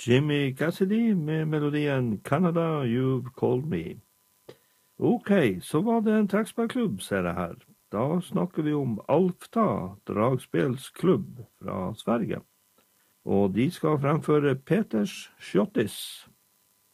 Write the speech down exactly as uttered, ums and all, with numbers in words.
Jimmy Cassidy med melodien Canada, You've Called Me. Ok, så var det en trekkspillklubb, ser jeg her. Da snakker vi om Alfta dragspelsklubb fra Sverige. Og de skal fremføre Peters Schottis.